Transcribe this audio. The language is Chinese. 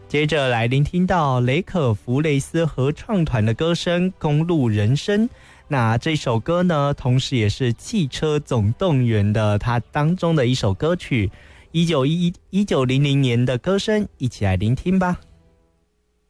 接着来聆听到雷可弗雷斯合唱团的歌声《公路人生》。那这首歌呢，同时也是《汽车总动员》的它当中的一首歌曲，1900年的歌声，一起来聆听吧。